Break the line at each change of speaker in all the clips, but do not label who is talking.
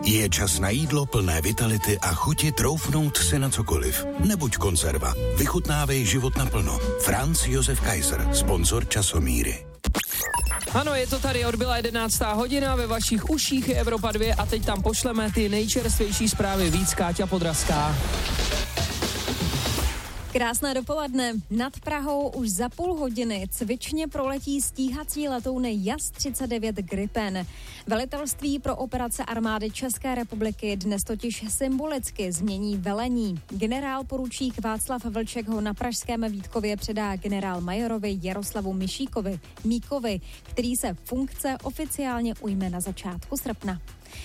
Je čas na jídlo plné vitality a chuti troufnout si na cokoliv. Nebuď konzerva. Vychutnávej život naplno. Franz Josef Kaiser, sponzor Časomíry.
Ano, je to tady, odbyla 11. hodina, ve vašich uších je Evropa 2 a teď tam pošleme ty nejčerstvější zprávy. Víc Káťa Podrazská.
Krásné dopoledne. Nad Prahou už za půl hodiny cvičně proletí stíhací letouny JAS-39 Gripen. Velitelství pro operace armády České republiky dnes totiž symbolicky změní velení. Generál poručík Václav Vlček ho na pražském Vítkově předá generál majorovi Jaroslavu Míkovi, který se funkce oficiálně ujme na začátku srpna.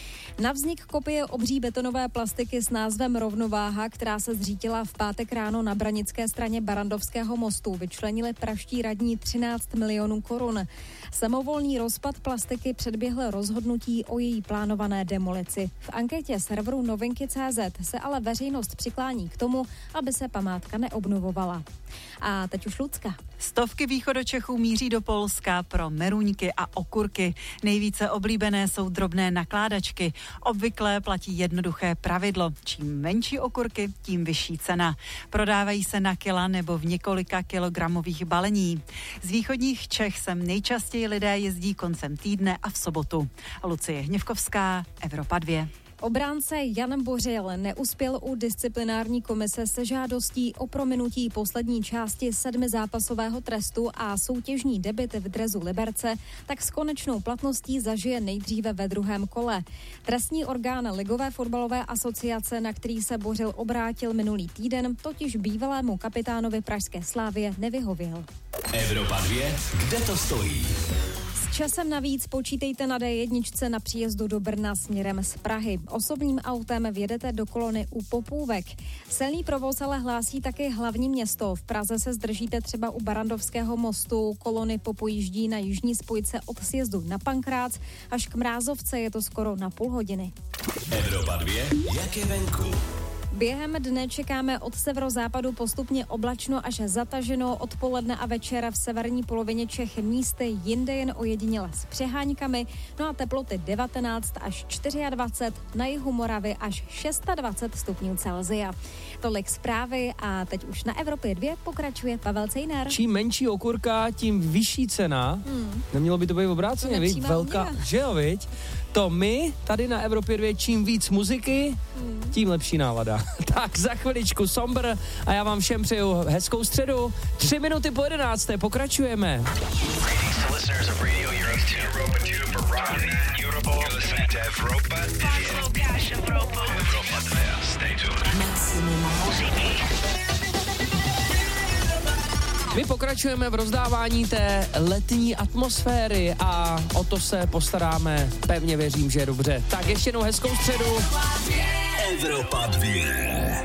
Na vznik kopie obří betonové plastiky s názvem Rovnováha, která se zřítila v pátek ráno na branické straně Barrandovského mostu, vyčlenili pražští radní 13 milionů korun. Samovolný rozpad plastiky předběhl rozhodnutí o její plánované demolici. V anketě serveru Novinky.cz se ale veřejnost přiklání k tomu, aby se památka neobnovovala. A teď už Lucka.
Stovky východočechů míří do Polska pro meruňky a okurky. Nejvíce oblíbené jsou drobné nakládačky. Obvykle platí jednoduché pravidlo. Čím menší okurky, tím vyšší cena. Prodávají se na kila nebo v několika kilogramových balení. Z východních Čech sem nejčastěji lidé jezdí koncem týdne a v sobotu. Lucie Hněvkovská, Evropa 2.
Obránce Jan Bořil neuspěl u disciplinární komise se žádostí o prominutí poslední části 7zápasového trestu a soutěžní debut v dresu Liberce tak s konečnou platností zažije nejdříve ve druhém kole. Trestní orgán Ligové fotbalové asociace, na který se Bořil obrátil minulý týden, totiž bývalému kapitánovi pražské Slávie nevyhověl.
Evropa 2, kde to stojí?
Časem navíc počítejte na D1 na příjezdu do Brna směrem z Prahy. Osobním autem vjedete do kolony u Popůvek. Silný provoz ale hlásí taky hlavní město. V Praze se zdržíte třeba u Barrandovského mostu. Kolony popojíždí na jižní spojce od sjezdu na Pankrác. Až k Mrázovce je to skoro na půl hodiny.
Evropa 2, jak je venku?
Během dne čekáme od severozápadu postupně oblačno až zataženo, odpoledne a večer v severní polovině Čech místy, jinde jen ojediněle s přeháňkami, no a teploty 19 až 24, na jihu Moravy až 26 stupňů Celsia. Tolik zprávy a teď už na Evropě 2 pokračuje Pavel Cejner.
Čím menší okurka, tím vyšší cena. Nemělo by to být obráceně, viď? Velká, že jo, viď? To my tady na Evropě 2, čím víc muziky, tím lepší nálada. Tak za chviličku Sombr a já vám všem přeju hezkou středu. 3 minuty po 11. Pokračujeme. My pokračujeme v rozdávání té letní atmosféry a o to se postaráme, pevně věřím, že je dobře. Tak ještě jednou hezkou středu.
Evropa 2.